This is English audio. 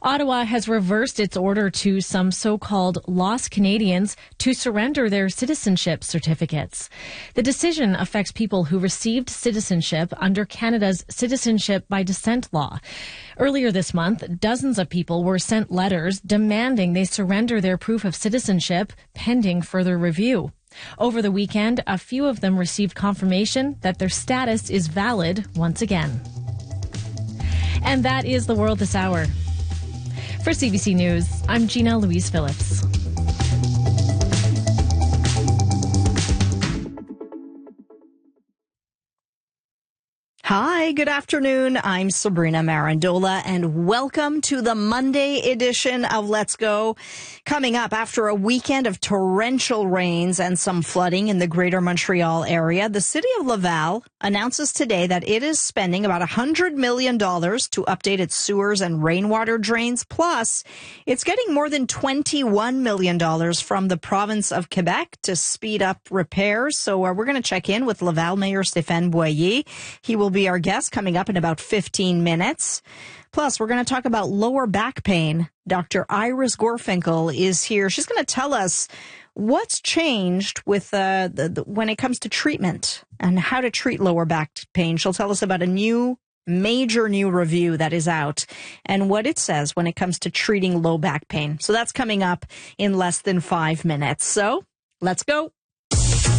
Ottawa has reversed its order to some so-called lost Canadians to surrender their citizenship certificates. The decision affects people who received citizenship under Canada's Citizenship by Descent law. Earlier this month, dozens of people were sent letters demanding they surrender their proof of citizenship pending further review. Over the weekend, a few of them received confirmation that their status is valid once again. And that is the world this hour. For CBC News, I'm Gina Louise Phillips. Hi, good afternoon. I'm Sabrina Marandola, and welcome to the Monday edition of Let's Go. Coming up, after a weekend of torrential rains and some flooding in the greater Montreal area, the city of Laval announces today that it is spending about $100 million to update its sewers and rainwater drains. Plus, it's getting more than $21 million from the province of Quebec to speed up repairs. So we're going to check in with Laval Mayor Stéphane Boyer. He will be our guest coming up in about 15 minutes. Plus, we're going to talk about lower back pain. Dr. Iris Gorfinkel is here. She's going to tell us what's changed with when it comes to treatment and how to treat lower back pain. She'll tell us about a major new review that is out and what it says when it comes to treating low back pain. So that's coming up in less than 5 minutes. So let's go.